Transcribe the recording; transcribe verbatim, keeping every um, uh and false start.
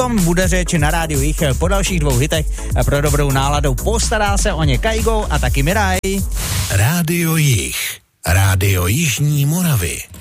tom bude řeč na rádiu Jich po dalších dvou hitech. Pro dobrou náladu postará se o ně Kaigo a taky Miraj. Rádio Jich, rádio Jižní Moravy.